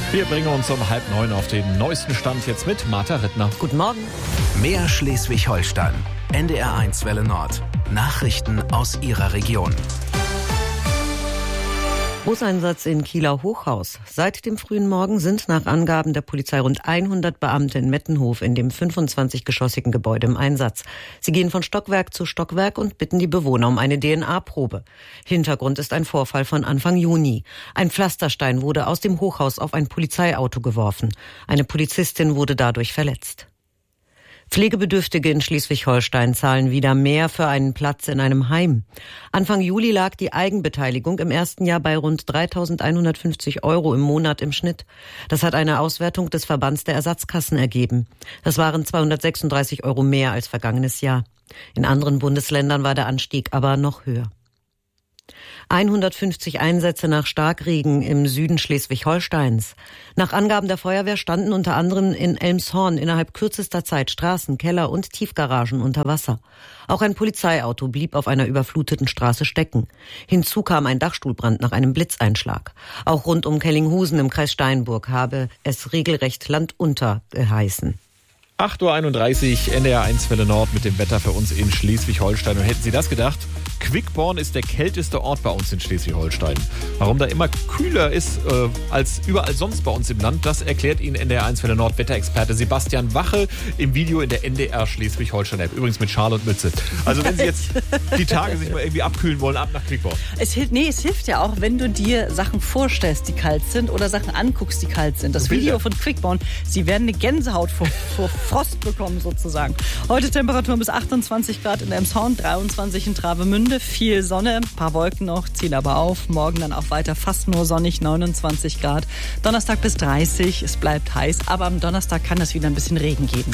Wir bringen uns um 8:30 auf den neuesten Stand jetzt mit Martha Rittner. Guten Morgen. Mehr Schleswig-Holstein. NDR1 Welle Nord. Nachrichten aus Ihrer Region. Großeinsatz in Kieler Hochhaus. Seit dem frühen Morgen sind nach Angaben der Polizei rund 100 Beamte in Mettenhof in dem 25-geschossigen Gebäude im Einsatz. Sie gehen von Stockwerk zu Stockwerk und bitten die Bewohner um eine DNA-Probe. Hintergrund ist ein Vorfall von Anfang Juni. Ein Pflasterstein wurde aus dem Hochhaus auf ein Polizeiauto geworfen. Eine Polizistin wurde dadurch verletzt. Pflegebedürftige in Schleswig-Holstein zahlen wieder mehr für einen Platz in einem Heim. Anfang Juli lag die Eigenbeteiligung im ersten Jahr bei rund 3.150 € im Monat im Schnitt. Das hat eine Auswertung des Verbands der Ersatzkassen ergeben. Das waren 236 € mehr als vergangenes Jahr. In anderen Bundesländern war der Anstieg aber noch höher. 150 Einsätze nach Starkregen im Süden Schleswig-Holsteins. Nach Angaben der Feuerwehr standen unter anderem in Elmshorn innerhalb kürzester Zeit Straßen, Keller und Tiefgaragen unter Wasser. Auch ein Polizeiauto blieb auf einer überfluteten Straße stecken. Hinzu kam ein Dachstuhlbrand nach einem Blitzeinschlag. Auch rund um Kellinghusen im Kreis Steinburg habe es regelrecht landunter geheißen. 8:31 NDR1 Welle Nord mit dem Wetter für uns in Schleswig-Holstein. Und hätten Sie das gedacht? Quickborn ist der kälteste Ort bei uns in Schleswig-Holstein. Warum da immer kühler ist als überall sonst bei uns im Land, das erklärt Ihnen NDR1 Welle Nord Wetterexperte Sebastian Wache im Video in der NDR Schleswig-Holstein-App. Übrigens mit Schal und Mütze. Also wenn Sie jetzt die Tage sich mal irgendwie abkühlen wollen, ab nach Quickborn. Es hilft ja auch, wenn du dir Sachen vorstellst, die kalt sind oder Sachen anguckst, die kalt sind. Das Video von Quickborn, Sie werden eine Gänsehaut vor Frost bekommen sozusagen. Heute Temperaturen bis 28 Grad in Elmshorn, 23 in Travemünde, viel Sonne, ein paar Wolken noch, ziehen aber auf. Morgen dann auch weiter fast nur sonnig, 29 Grad. Donnerstag bis 30, es bleibt heiß, aber am Donnerstag kann es wieder ein bisschen Regen geben.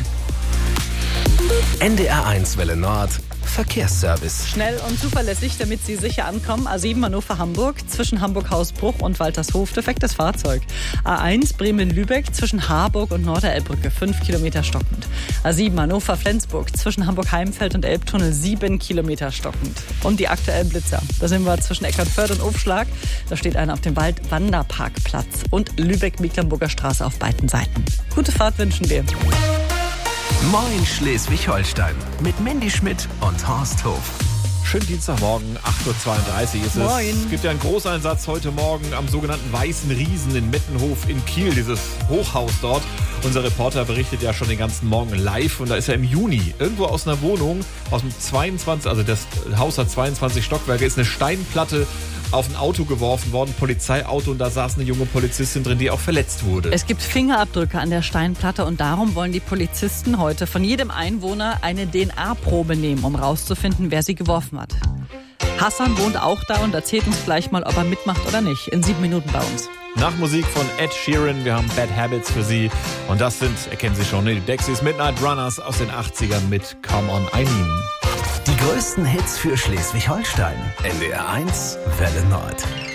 NDR1 Welle Nord. Verkehrsservice. Schnell und zuverlässig, damit Sie sicher ankommen. A7 Hannover-Hamburg, zwischen Hamburg-Hausbruch und Waltershof defektes Fahrzeug. A1 Bremen-Lübeck, zwischen Harburg und Norderelbbrücke, 5 Kilometer stockend. A7 Hannover-Flensburg, zwischen Hamburg-Heimfeld und Elbtunnel, 7 Kilometer stockend. Und die aktuellen Blitzer. Da sind wir zwischen Eckernförde und Obschlag. Da steht einer auf dem Waldwanderparkplatz. Und Lübeck-Mecklenburger Straße auf beiden Seiten. Gute Fahrt wünschen wir. Moin Schleswig-Holstein mit Mandy Schmidt und Horst Hof. Schönen Dienstagmorgen, 8:32 ist es. Moin. Es gibt ja einen Großeinsatz heute Morgen am sogenannten Weißen Riesen in Mettenhof in Kiel, dieses Hochhaus dort. Unser Reporter berichtet ja schon den ganzen Morgen live und da ist ja im Juni irgendwo aus einer Wohnung, aus dem 22, also das Haus hat 22 Stockwerke, ist eine Steinplatte auf ein Auto geworfen worden, Polizeiauto, und da saß eine junge Polizistin drin, die auch verletzt wurde. Es gibt Fingerabdrücke an der Steinplatte und darum wollen die Polizisten heute von jedem Einwohner eine DNA-Probe nehmen, um rauszufinden, wer sie geworfen hat. Hassan wohnt auch da und erzählt uns gleich mal, ob er mitmacht oder nicht. In 7 Minuten bei uns. Nach Musik von Ed Sheeran, wir haben Bad Habits für Sie und das sind, erkennen Sie schon, die Dexys Midnight Runners aus den 80ern mit Come On Eileen. Die größten Hits für Schleswig-Holstein. NDR1 Welle Nord.